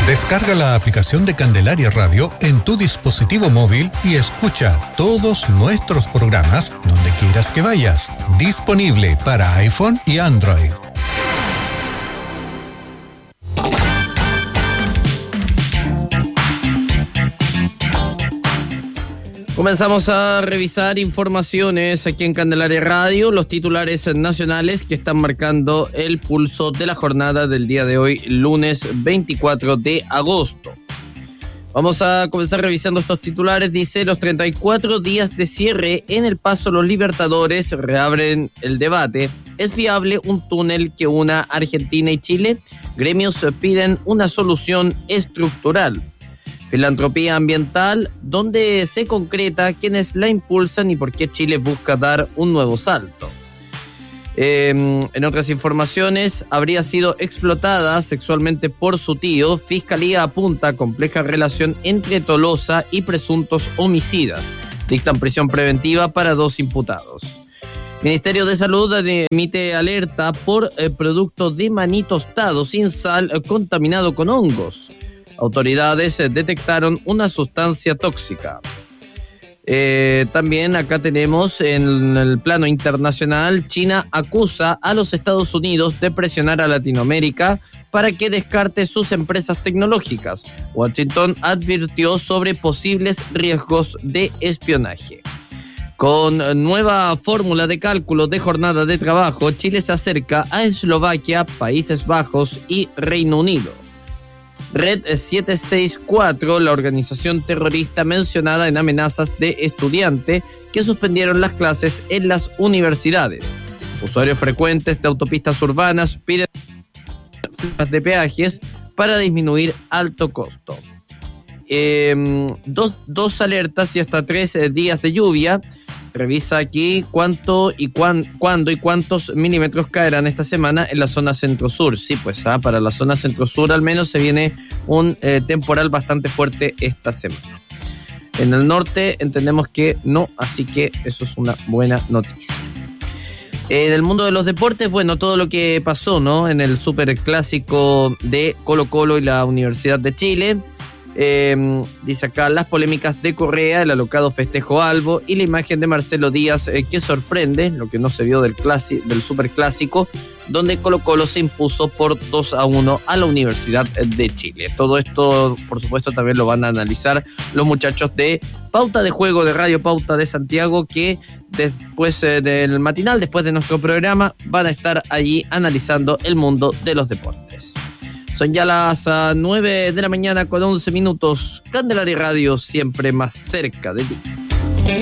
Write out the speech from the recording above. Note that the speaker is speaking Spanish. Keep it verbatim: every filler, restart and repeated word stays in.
Descarga la aplicación de Candelaria Radio en tu dispositivo móvil y escucha todos nuestros programas donde quieras que vayas. Disponible para iPhone y Android. Comenzamos a revisar informaciones aquí en Candelaria Radio, los titulares nacionales que están marcando el pulso de la jornada del día de hoy, lunes veinticuatro de agosto. Vamos a comenzar revisando estos titulares. Dice, los treinta y cuatro días de cierre en el paso Los Libertadores reabren el debate. ¿Es viable un túnel que una Argentina y Chile? Gremios piden una solución estructural. Filantropía ambiental, ¿dónde se concreta quiénes la impulsan y por qué Chile busca dar un nuevo salto? Eh, en otras informaciones, habría sido explotada sexualmente por su tío. Fiscalía apunta a compleja relación entre Tolosa y presuntos homicidas. Dictan prisión preventiva para dos imputados. Ministerio de Salud emite alerta por eh, producto de maní tostado sin sal eh, contaminado con hongos. Autoridades detectaron una sustancia tóxica. Eh, también acá tenemos en el plano internacional, China acusa a los Estados Unidos de presionar a Latinoamérica para que descarte sus empresas tecnológicas. Washington advirtió sobre posibles riesgos de espionaje. Con nueva fórmula de cálculo de jornada de trabajo, Chile se acerca a Eslovaquia, Países Bajos y Reino Unido. Red setecientos sesenta y cuatro, la organización terrorista mencionada en amenazas de estudiantes que suspendieron las clases en las universidades. Usuarios frecuentes de autopistas urbanas piden de peajes para disminuir alto costo. Eh, dos, dos alertas y hasta tres eh, días de lluvia. Revisa aquí cuánto y cuán, cuándo y cuántos milímetros caerán esta semana en la zona centro-sur. Sí, pues ah, para la zona centro-sur al menos se viene un eh, temporal bastante fuerte esta semana. En el norte entendemos que no, así que eso es una buena noticia. En el mundo de los deportes, bueno, todo lo que pasó, ¿no? En el superclásico de Colo-Colo y la Universidad de Chile. Eh, dice acá, las polémicas de Correa, el alocado festejo Albo y la imagen de Marcelo Díaz eh, que sorprende, lo que no se vio del, clasi- del superclásico, donde Colo-Colo se impuso por dos a uno a la Universidad de Chile. Todo esto, por supuesto, también lo van a analizar los muchachos de Pauta de Juego de Radio Pauta de Santiago, que después eh, del matinal, después de nuestro programa, van a estar allí analizando el mundo de los deportes. Son ya las uh, nueve de la mañana con once minutos. Candelaria Radio, siempre más cerca de ti.